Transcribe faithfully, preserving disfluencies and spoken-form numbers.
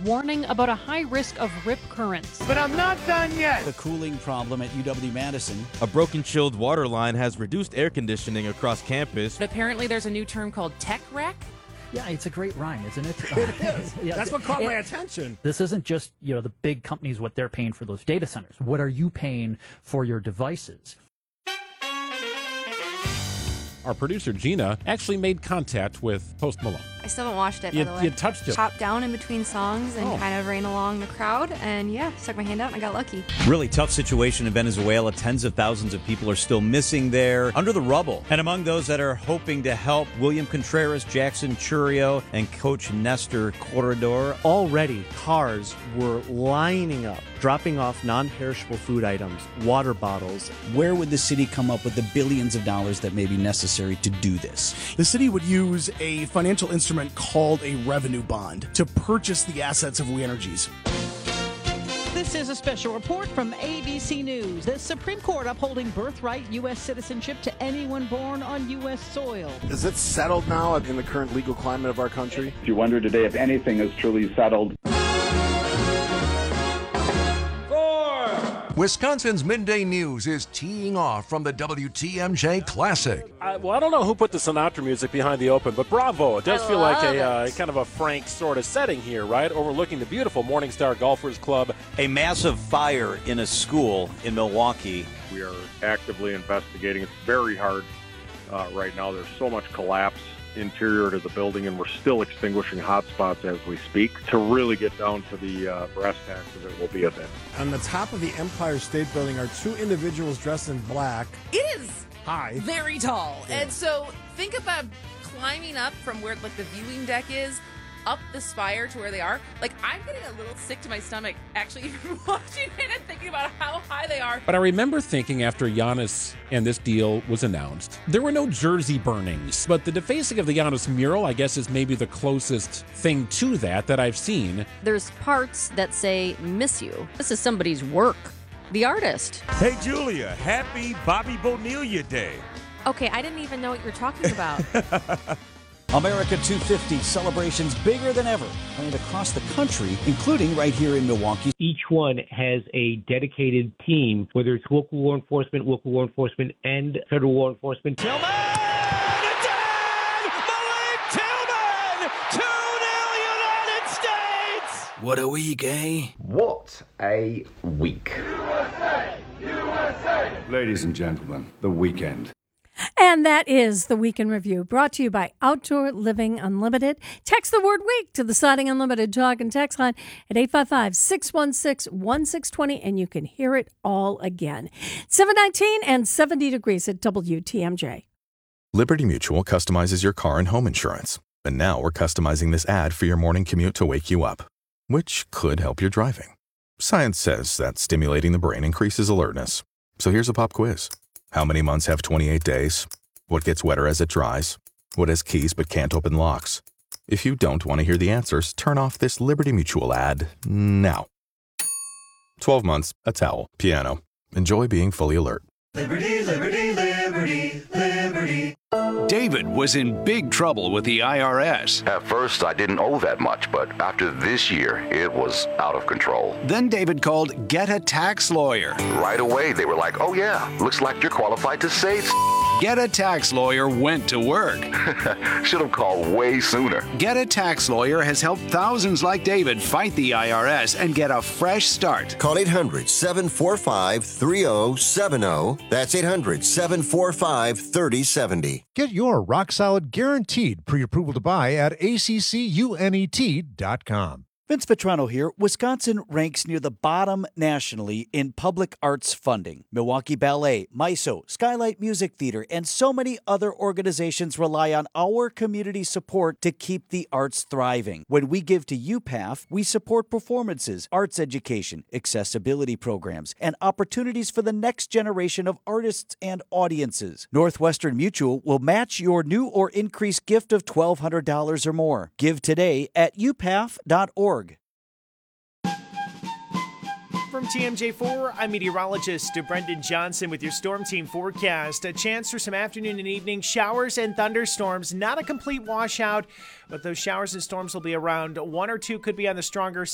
warning about a high risk of rip currents. But I'm not done yet. The cooling problem at U W-Madison. A broken chilled water line has reduced air conditioning across campus. But apparently there's a new term called tech wreck. Yeah, it's a great rhyme, isn't it? It is. Yeah, That's what caught it, my attention. This isn't just, you know, the big companies, what they're paying for those data centers. What are you paying for your devices? Our producer, Gina, actually made contact with Post Malone. I still haven't watched it, You, by the way. you touched him. Chopped down in between songs and Oh. kind of ran along the crowd. And yeah, stuck my hand out and I got lucky. Really tough situation in Venezuela. Tens of thousands of people are still missing there under the rubble. And among those that are hoping to help, William Contreras, Jackson Churio, and Coach Nestor Corredor. Already, cars were lining up, dropping off non-perishable food items, water bottles. Where would the city come up with the billions of dollars that may be necessary to do this? The city would use a financial instrument called a revenue bond to purchase the assets of We Energies. This is a special report from A B C News. The Supreme Court upholding birthright U S citizenship to anyone born on U S soil. Is it settled now in the current legal climate of our country? You wonder today if anything is truly settled. Wisconsin's Midday News is teeing off from the W T M J Classic. I, well, I don't know who put the Sinatra music behind the open, but bravo. It does I feel like love a uh, it. kind of a frank sort of setting here, right? Overlooking the beautiful Morningstar Golfers Club. A massive fire in a school in Milwaukee. We are actively investigating. It's very hard uh, right now. There's so much collapse interior to the building, and we're still extinguishing hot spots as we speak. To really get down to the uh, brass tacks of it will be a bit. On the top of the Empire State Building are two individuals dressed in black. It is High. very tall. Yeah. And so think about climbing up from where like the viewing deck is up the spire to where they are. Like, I'm getting a little sick to my stomach actually even watching it and thinking about how high they are. But I remember thinking after Giannis and this deal was announced, there were no jersey burnings. But the defacing of the Giannis mural, I guess, is maybe the closest thing to that that I've seen. There's parts that say, miss you. This is somebody's work. The artist. Hey, Julia, happy Bobby Bonilla Day. Okay, I didn't even know what you're talking about. America two fifty celebrations bigger than ever, planned across the country, including right here in Milwaukee. Each one has a dedicated team, whether it's local law enforcement, local law enforcement, and federal law enforcement. Tillman! It's in! Malik Tillman! two nil United States! What a week, eh? What a week. U S A! U S A! Ladies and gentlemen, the weekend. And that is the Week in Review, brought to you by Outdoor Living Unlimited. Text the word week to the Siding Unlimited talk and text line at eight five five, six one six, one six two zero, and you can hear it all again. seven nineteen and seventy degrees at W T M J. Liberty Mutual customizes your car and home insurance. And now we're customizing this ad for your morning commute to wake you up, which could help your driving. Science says that stimulating the brain increases alertness. So here's a pop quiz. How many months have twenty-eight days? What gets wetter as it dries? What has keys but can't open locks? If you don't want to hear the answers, turn off this Liberty Mutual ad now. twelve months, a towel, piano. Enjoy being fully alert. Liberty, liberty, liberty, liberty. David was in big trouble with the I R S. At first, I didn't owe that much, but after this year, it was out of control. Then David called Get a Tax Lawyer. Right away, they were like, oh yeah, looks like you're qualified to save. Get a Tax Lawyer went to work. Should have called way sooner. Get a Tax Lawyer has helped thousands like David fight the I R S and get a fresh start. Call eight hundred, seven four five, three zero seven zero. That's eight hundred, seven four five, three zero seven zero. Get your rock-solid guaranteed pre-approval to buy at A C C U N E T dot com. Vince Vitrano here. Wisconsin ranks near the bottom nationally in public arts funding. Milwaukee Ballet, M I S O, Skylight Music Theater, and so many other organizations rely on our community support to keep the arts thriving. When we give to U P A F, we support performances, arts education, accessibility programs, and opportunities for the next generation of artists and audiences. Northwestern Mutual will match your new or increased gift of twelve hundred dollars or more. Give today at U P A F dot org. From T M J four, I'm meteorologist Brendan Johnson with your Storm Team forecast. A chance for some afternoon and evening showers and thunderstorms. Not a complete washout, but those showers and storms will be around. One or two could be on the stronger